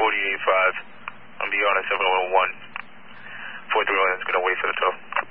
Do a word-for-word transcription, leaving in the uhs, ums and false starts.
forty-eight five. I'm beyond at seven one one. four three one is going to wait for the tow.